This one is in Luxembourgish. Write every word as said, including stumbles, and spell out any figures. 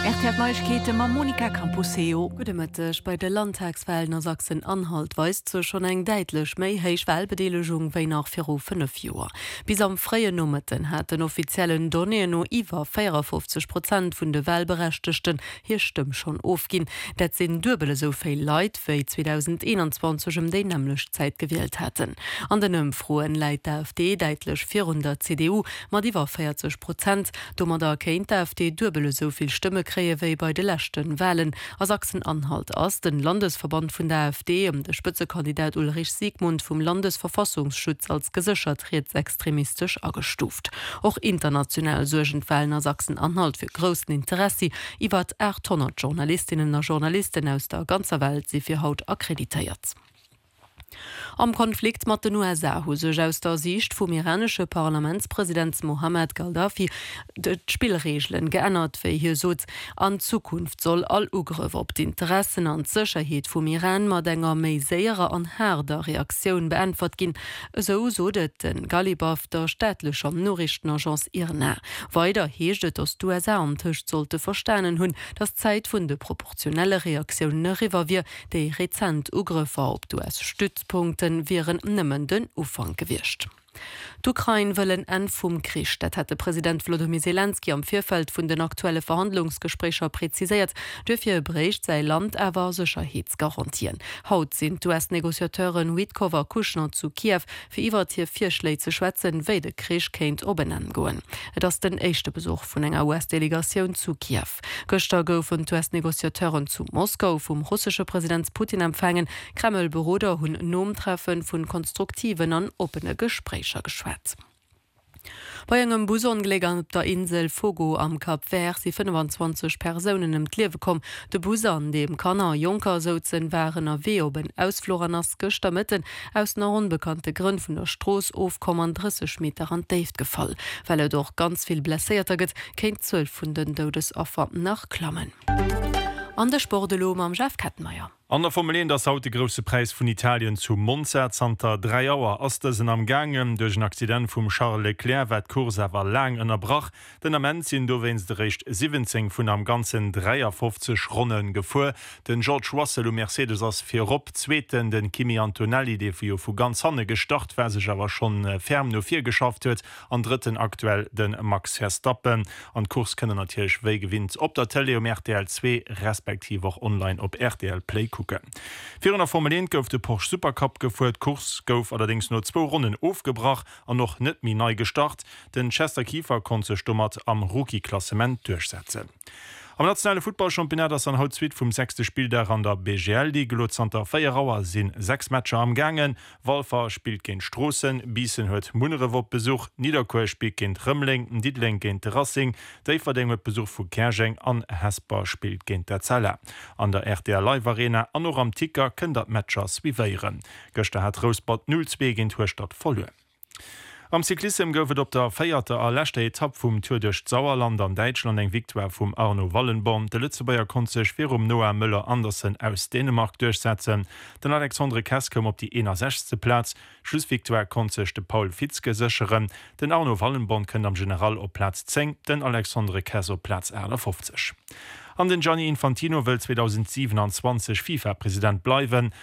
R T F Neuigkeiten mit Monika Campuseo. Gudemëttech bei de Landtagswahlen a Sachsen-Anhalt weist zu schon eng deitlech méi héich Wahlbedeelechung wéi nach vier fünf Joer. Bis am freie Nummeten hat den offiziellen Donné no iwwer fünfundvierzig Prozent vun de Wahlberechtigten hier stimm schon ofgin. Dat sinn dubele soviel Leiit wéi zwanzig einundzwanzig um déi nämlech Zeit gewählt hatten. An den ëmfroen Leiit der AfD deitlech vierhundert C D U mat iwwer vierzig Prozent, dommer der kéint der AfD dubele soviel Stimme wéi bei de lächten Wahlen a Sachsen-Anhalt ass den Landesverband vun der AfD um de Spitzekandidat Ulrich Siegmund vum Landesverfassungsschutz als gesichert rechtsextremistisch agestuft. Och international surgent Wahlen a Sachsen-Anhalt fir grossen Interesse iwwer achthundert Journalistinnen a Journalisten aus der ganzer Welt sie fir haut akkreditiert. Am Konflikt mat den U S A hu sech aus der Sicht vum iranesche Parlamentspräsident Mohammed Gaddafi de Spielregeln geënnert, wéi hier sot an Zukunft soll all Ugriff op d'Interessen an Sicherheet vum Iran mat enger méi séierer an herder Reaktionun beantwort ginn, so sodet den Galibaf der städtlecher Norrichtenagenz I R N A. Weider heeschtet ass d'U S A am Tisch sollte verstanen hunn, dat Zeit vun de proportionelle Reaktionen riwer wie déi rezent Ugriffer op d'U S Stützpunkten wären nëmmen den Ufang gewircht. D'Ukraine wëllen en vum Krich, dat hat de Präsident Volodymyr Zelensky am Vierfeld vun den aktuelle Verhandlungsgesprächer präzisiert, dürfir brecht sei Land awer Sicherheits garantieren. Haut sind U S-Negoziateuren Witkower Kushner zu Kiew fir iwwer hier vier Schlei ze schwätzen, wéi de Krich kéint obennen goen. Et ass den échte Besuch vun enger U S-Delegatioun zu Kiew. Göster goufen U S-Negoziateuren zu Moskau vum russische Präsident Putin empfangen, Kreml-Büroder hunn Nomtreffen vun konstruktiven an opene Gesprächer geschwätzt. Bei engem Busongelegern op der Insel Fogo am Kap Vert si fünfundzwanzig Personen im Kliewe kom. De Busan, dem Kanner Junker sozen waren a weh oben ausfloren ass gestammetten aus na unbekannte Grünn vun der Stroos ofkommen dreißig Meter an Dave gefall. Weil er doch ganz viel blessierter gët, kéint zwölf vun den Todesopfer nach Klammen. An der Sportelo am Chef Kettenmeier. An der Formel das haut de grosse Preis vun Italien zu Monzertzanter drei Auer asssen am Gangen duch een Akcident vum Charles Leclerc wat Kurse war lang ënnerbrach, den amment sinn do wes de recht siebzehn vun am ganzen dreiundfünfzig Ronnen gefu. Den George Russell um Mercedes ass fir opzweten den Kimi Antonelli, de fir vu ganz hanne gestart, wer sech awer schon ferm no vier geschafft huet, an dritten aktuell den Max Verstappen. An Kurs kënne natierch wéi gewinnt op der Tele um R T L zwei respektiv auch online op R T L Play gucken. Für der Formel gouf de Porsche Supercup gefuert, Kurs gouf allerdings nur zwei Runden aufgebracht an noch net mi neu gestart. Den Chester Kiefer konnte stummert am Rookie-Klassement durchsetzen. Am nationale Footballchampionat ass an Hautzwiit vum sechste Spiel der an der B G L die Gelotzanter Feierauer sinn sechs Matscher am Gangen, Walfer spielt géint Strossen, Biesen huet Munnerewop Besuch, Niederkoer spielt géint Rëmmling, Diedling géint Rassing, Déiverdeng huet Besuch vu Kergeng an Hesper spielt géint der Zeller. An der R T L Live Arena an noch am Ticker kën dat Matchers wiéieren. Göchte hat Rosbad null zwei géint Huestadt volle. Am Cyklissem goufet op der feierte alächte Etapp vum Tour durch Sauerland an Deutschland eng Viktoire vum Arno Wallenbaum. De Lützebauer kon sech fir um Noah Müller Andersen aus Dänemark durchsetzen. Den Alexandre Kess kom op die einundsechzigste Platz. Schlussviktoire kon sech de Paul Fitzke sicheren. Den Arno Wallenbaum kënnt am General op Platz zehn, den Alexandre Kess op Platz fünfzig. An den Gianni Infantino will zweitausendsiebenundzwanzig FIFA-Präsident bleiben.